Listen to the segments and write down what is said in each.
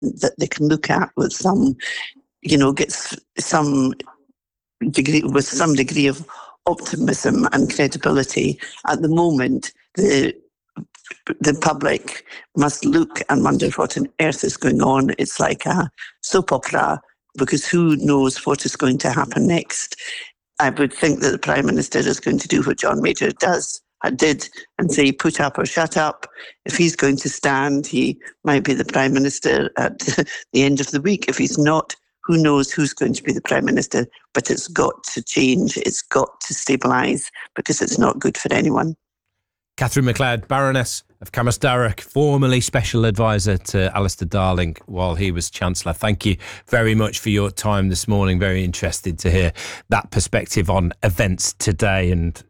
that they can look at with some, get some degree of optimism and credibility. At the moment, the public must look and wonder what on earth is going on. It's like a soap opera, because who knows what is going to happen next. I would think that the Prime Minister is going to do what John Major did and say, put up or shut up. If he's going to stand, he might be the Prime Minister at the end of the week. If he's not, who knows who's going to be the Prime Minister. But it's got to change. It's got to stabilise, because it's not good for anyone. Catherine MacLeod, Baroness of Camasdarroch, formerly Special Advisor to Alistair Darling while he was Chancellor. Thank you very much for your time this morning. Very interested to hear that perspective on events today. And,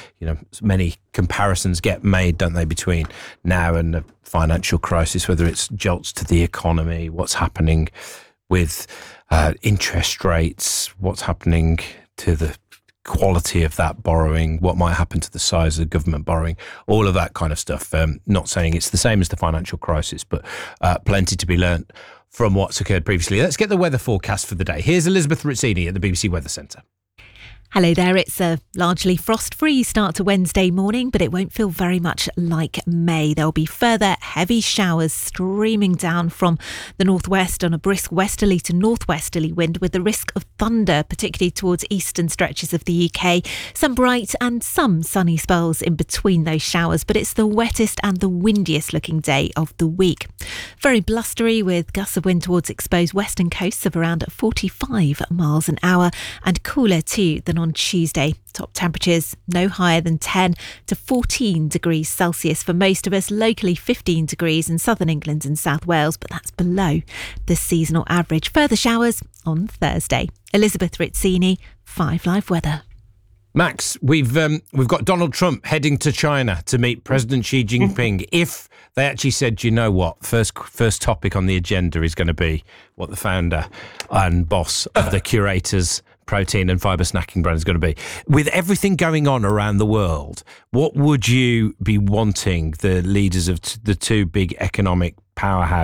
many comparisons get made, don't they, between now and the financial crisis, whether it's jolts to the economy, what's happening with interest rates, what's happening to the quality of that borrowing, what might happen to the size of government borrowing, all of that kind of stuff. Not saying it's the same as the financial crisis, but plenty to be learnt from what's occurred previously. Let's get the weather forecast for the day. Here's Elizabeth Rizzini at the BBC Weather Centre. Hello there. It's a largely frost-free start to Wednesday morning, but it won't feel very much like May. There'll be further heavy showers streaming down from the northwest on a brisk westerly to northwesterly wind, with the risk of thunder, particularly towards eastern stretches of the UK. Some bright and some sunny spells in between those showers, but it's the wettest and the windiest looking day of the week. Very blustery, with gusts of wind towards exposed western coasts of around 45 miles an hour, and cooler too than on Tuesday. Top temperatures no higher than 10 to 14 degrees Celsius for most of us, locally 15 degrees in southern England and South Wales, but that's below the seasonal average. Further showers on Thursday. Elizabeth Rizzini, 5 Live Weather. Max, we've got Donald Trump heading to China to meet President Xi Jinping. If they actually said, you know what, first topic on the agenda is going to be what the founder and boss of the Curators protein and fibre snacking brand is going to be. With everything going on around the world, what would you be wanting the leaders of the two big economic powerhouses